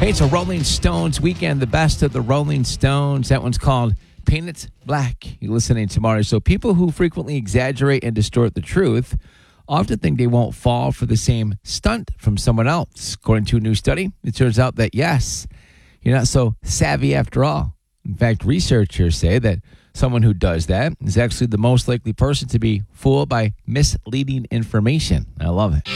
Hey, it's a Rolling Stones weekend, the best of the Rolling Stones. That one's called Paint It Black. You're listening tomorrow. So people who frequently exaggerate and distort the truth often think they won't fall for the same stunt from someone else. According to a new study, it turns out that, yes, you're not so savvy after all. In fact, researchers say that someone who does that is actually the most likely person to be fooled by misleading information. I love it.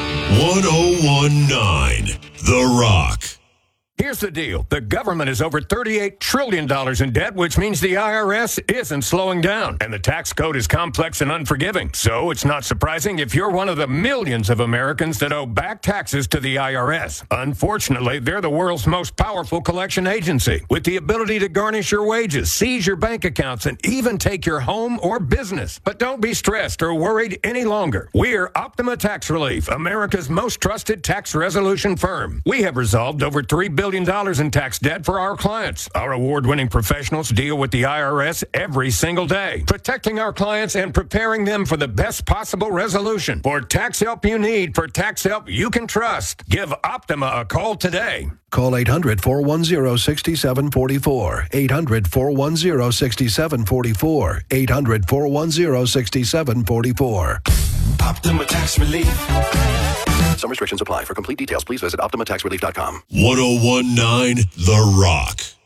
1019 The Rock. Here's the deal. The government is over $38 trillion in debt, which means the IRS isn't slowing down. And the tax code is complex and unforgiving. So it's not surprising if you're one of the millions of Americans that owe back taxes to the IRS. Unfortunately, they're the world's most powerful collection agency, with the ability to garnish your wages, seize your bank accounts, and even take your home or business. But don't be stressed or worried any longer. We're Optima Tax Relief, America's most trusted tax resolution firm. We have resolved over $3 billion in tax debt for our clients. Our award-winning professionals deal with the IRS every single day, protecting our clients and preparing them for the best possible resolution. For tax help you need, for tax help you can trust, give Optima a call today. Call 800-410-6744. 800-410-6744. 800-410-6744. Optima Tax Relief. Some restrictions apply. For complete details, please visit OptimaTaxRelief.com. 1019 The Rock.